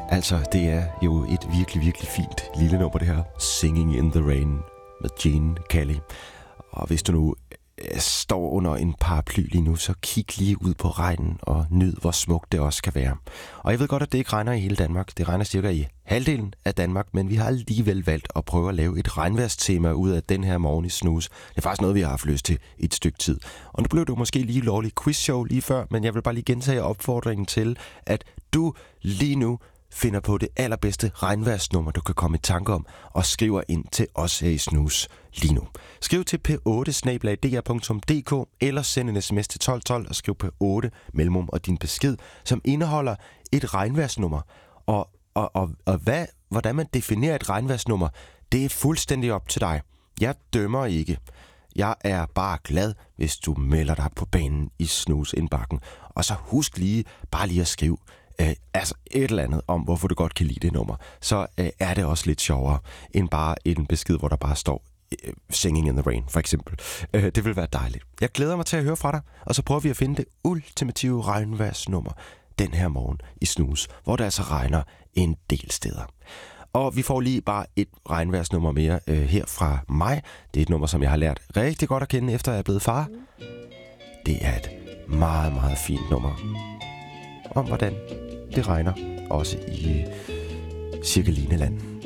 Altså, det er jo et virkelig, virkelig fint lille nummer, det her. Singing in the Rain med Gene Kelly. Og hvis du nu står under en paraply lige nu, så kig lige ud på regnen og nyd, hvor smukt det også kan være. Og jeg ved godt, at det ikke regner i hele Danmark. Det regner cirka i halvdelen af Danmark, men vi har alligevel valgt at prøve at lave et regnvejrstema ud af den her morgen i Snooze. Det er faktisk noget, vi har haft lyst til i et stykke tid. Og nu blev det jo måske lige lovlig quizshow lige før, men jeg vil bare lige gentage opfordringen til, at du lige nu finder på det allerbedste regnværsnummer, du kan komme i tanke om, og skriver ind til os her i Snooze lige nu. Skriv til p8@dr.dk eller send en sms til 1212 og skriv P8 mellemrum og din besked, som indeholder et regnværsnummer. Og hvordan man definerer et regnværsnummer, det er fuldstændig op til dig. Jeg dømmer ikke. Jeg er bare glad, hvis du melder dig på banen i Snooze-indbakken. Og så husk bare lige at skrive altså et eller andet om, hvorfor du godt kan lide det nummer. Så er det også lidt sjovere, end bare en besked, hvor der bare står Singing in the Rain, for eksempel. Det vil være dejligt. Jeg glæder mig til at høre fra dig, og så prøver vi at finde det ultimative regnværsnummer den her morgen i Snooze, hvor det altså regner en del steder. Og vi får lige bare et regnværsnummer mere her fra mig. Det er et nummer, som jeg har lært rigtig godt at kende, efter jeg er blevet far. Det er et meget, meget fint nummer om, hvordan det regner også i Cirkelineland.